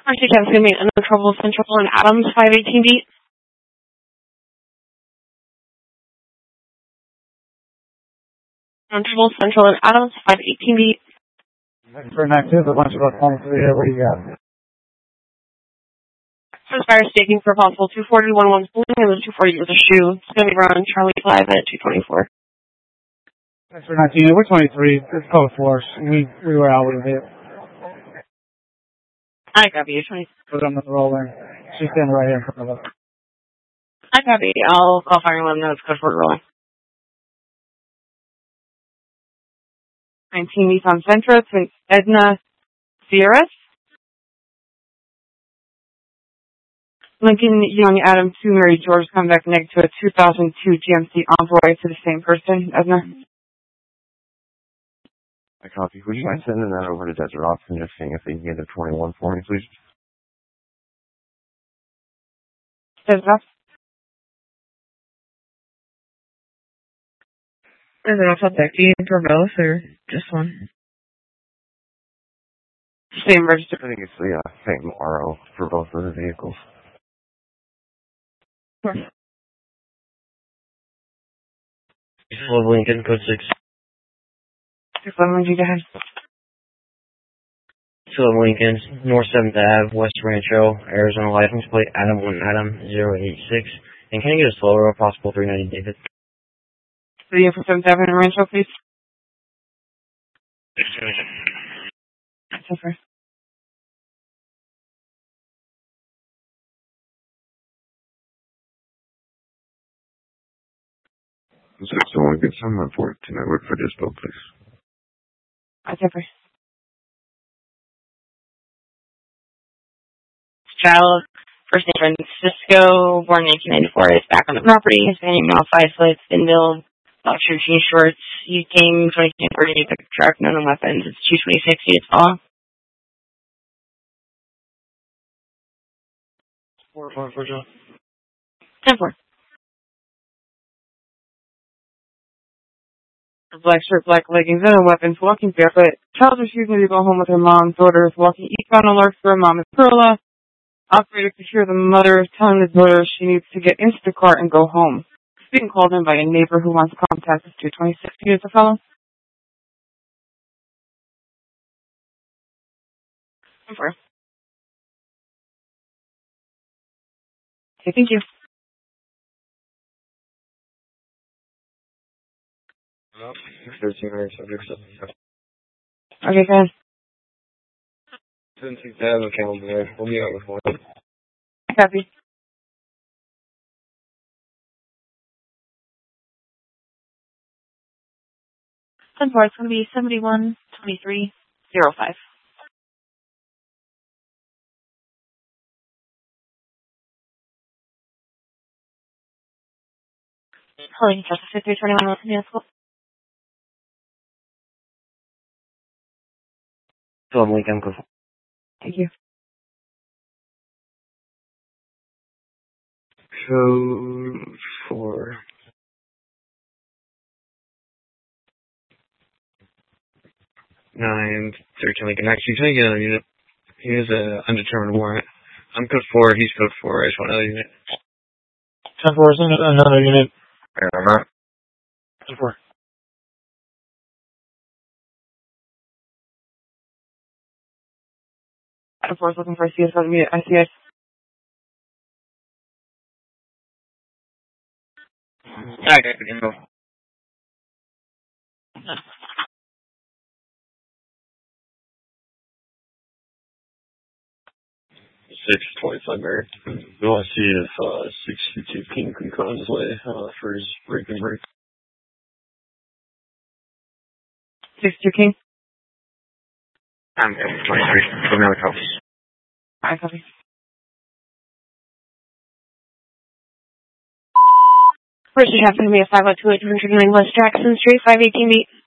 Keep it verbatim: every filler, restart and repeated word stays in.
Actually, Kev's going to be in the Trouble Central and Adams, five eighteen beat. Trouble Central and Adams, five eighteen beat. For an active, a bunch of us on three here. What do you got? First fire staking for possible two forty, one one's pulling, and then two forty with a shoe. It's going to be around Charlie five at two twenty-four. Thanks for nineteen. We're twenty-three. It's code four. We we were out with it. I copy you, twenty. Put on the rolling. She's standing right here in front of us. I copy. I'll call fire and let them know it's code four rolling. nineteen Nissan Sentra to Edna Sierras. Lincoln Young Adam two Mary George come back next to a two thousand two G M C Envoy to the same person, Edna. I copy. Would you mind sending that over to Desert Ops and just seeing if they can get a twenty-one for me, please? Desert Ops? Desert Ops, I'll text you for both or just one? Same register. I think it's the uh, same R O for both of the vehicles. Sure. Slow Lincoln, code six. six eleven, you go ahead. Slow Lincoln, North seventh Avenue, West Rancho, Arizona license plate, Adam one Adam zero eight six. And can I get a slower if possible, three ninety David? Video for seventh Avenue Rancho, please. That's over. six oh one, get some report to network for dispo, please. That's over. Child, first name Francisco, born nineteen ninety-four, is back on the property. His family male, five foot, thin build, boxer jean shorts. He came twenty forty, pick truck, none of weapons. It's two twenty-six, units all. Four, four, four, John. ten four. Black shirt, black leggings, and no weapons, walking barefoot. Child refusing to go home with her mom. Daughter is walking eastbound alert for her mom is Perla. Operator could hear the mother telling the daughter she needs to get into the car and go home. Being called in by a neighbor who wants contact with two twenty-six units of fellow. ten four. Okay, thank you. thirteen hundred subjects. Okay, go ahead. seventeenth Avenue, Calendar. We'll be out with one. Copy. ten four, it's going to be seventy-one twenty-three oh five. Hello, you trust fifty twenty-one Wilson Municipal. Slow Lincoln, code four. Thank you. Code four. Nine thirteen Lincoln. Actually, can I get another unit? He has an undetermined warrant. I'm code four. He's code four. I just want another unit. ten four is another unit. Yeah, I'm not. ten four. ten four is looking for a C S I C S. Okay, we can go. six twenty-five Mary. All I see is uh, six two King Creek on his way uh, for his break and break. six two King. I'm twenty-three. Put me on the cops. I copy. First, you have to be a five oh two eight two oh nine West Jackson Street, five eighteen beat.